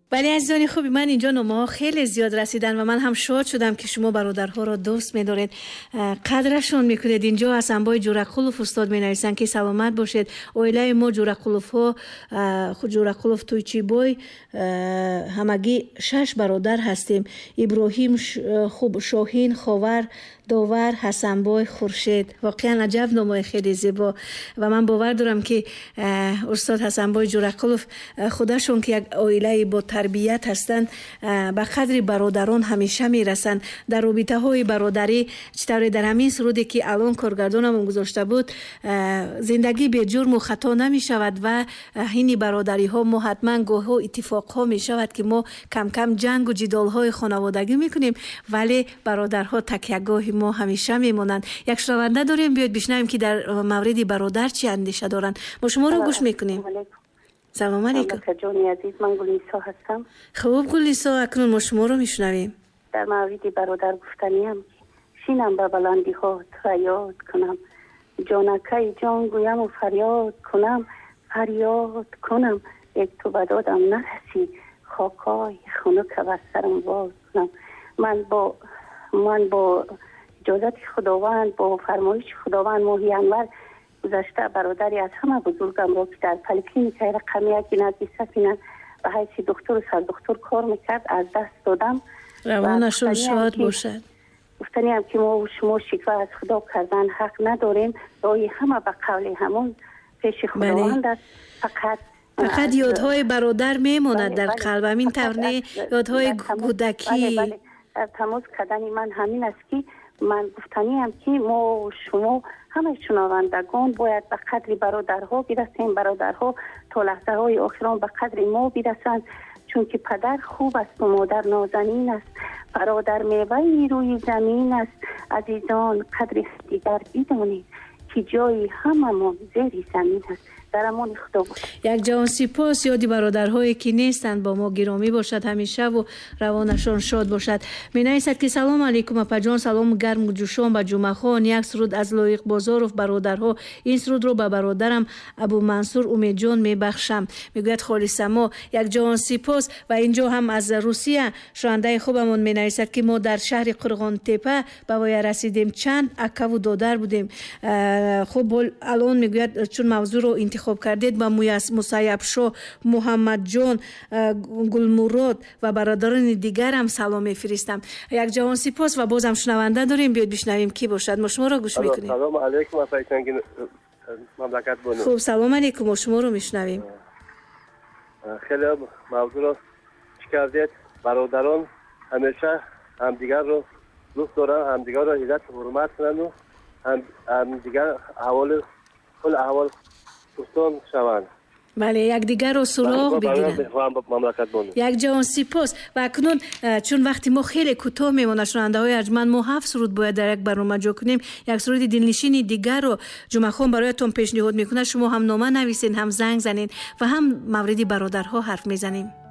ولی عزیزان خوبی، من اینجا نامه‌ها خیلی زیاد رسیدن و من هم شاد شدم که شما برادرها را دوست می‌دارید، قدرشون می‌کنید. اینجا حسنبای جورقلوف استاد می‌نویسن که سلامت باشید. اویلای ما جورقلوف‌ها، جورقلوف تویچیبای همگی 6 برادر هستیم. ابراهیم، خوب شاهین، خاور، داور، حسنبای، خورشید. واقعا عجب نامه خیلی زیبا و من باور دارم که استاد حسنبای جورقلوف خودشون که یک عائله با تربیت هستند به قدر برادران همیشه میرسند. در رابطه های برادری چطوری در همین سرودی که الان کارگردانم گذاشته بود، زندگی به جرم و خطا نمی شود و این برادری ها ما حتما گاه ها اتفاق ها می شود که ما کم کم جنگ و جدال های خانوادگی میکنیم، ولی برادرها تکیهگاه ما همیشه میمونند. یک شنونده داریم، بیاید بشنویم که در مورد برادر چی اندیشه دارند. ما شما رو گوش میکنیم. سلام علیکم. جانی عزیز، من گلیسا هستم. خوب گلیسا، اکنون ما شما رو میشنویم. در مورد برادر گفتنیم شینم به بلندی ها تو یاد کنم، جانکه جان گویم و فریاد کنم یک تو بدادم نرسی، خاکای خنک بر سرم باز کنم. من با اجازت خداوند، با فرمایش خداوند ماهی انور گذشته برادری از همه بزرگم را که در پلیکلینیک رقمی یکی نزدیک سفینه به حیث دکتر و سردکتر کار میکرد از دست دادم. روانشون شاد باشد. گفتنیم که ما و شما شکوه از خدا کردن حق نداریم، رای همه به قول همون پیش خداوند است. فقط یادهای برادر میماند در قلبم. این طور یادهای کودکی. بله. در تماس کردن من همین است که من گفتنیم که ما و شما همه شنوندگان باید به قدر برادرها برسیم. برادرها تا لحظه های آخران به قدر ما برسند، چون که پدر خوب است و مادر نازنین است. برادر میوه روی زمین است. عزیزان قدر دیگر بدانید که جای هممون زیر زمین است. در امان خدا باشید. یک جهان سپاس. یادی برادرهایی که نیستند با ما گرامی باشد همیشه و روانشان شاد باشد. می‌نویسد که سلام علیکم اپا جان، سلام گرم و جوشان به جمعه خان. یک سرود از لایق بازارов برادرها. این سرود رو به برادرم ابو منصور امید جان میبخشم. میگوید خالص ما. یک جهان سپاس. و اینجا هم از روسیه شنونده خوبمون می‌نویسد که ما در شهر قرغان تپه به وای رسیدیم، چند اکه و دادر بودیم. خب الان میگوید چون موضوع رو انتخاب کردید با مسیب شو، محمد جان، گلمراد و برادران دیگر هم سلام میفرستم. یک جهان سپاس و بازم شنونده داریم، بیاید بشنویم کی باشد. ما شما رو گوش میکنیم. سلام علیکم افایتنگی مملکت بانو. خوب سلام علیکم، ما شما رو میشنویم. خیلی موضوع رو کردید. برادران همیشه همدیگر رو دوست دارن، همدیگر رو عزت و حرمت کنن و همدیگر کل احوال دوستان شوند. بله، یک دیگر رو سراغ بگیرن. یک جهان سپاس. و اکنون چون وقتی ما خیلی کوتاه میمونه شنونده های ارجمند، ما 7 سرود باید در یک برنامه جا کنیم. یک سرود دلنشینی دیگر رو جمعه خان برایتون پیشنهاد میکنه. شما هم نامه نویسین، هم زنگ زنین و هم موردی برادرها حرف میزنیم.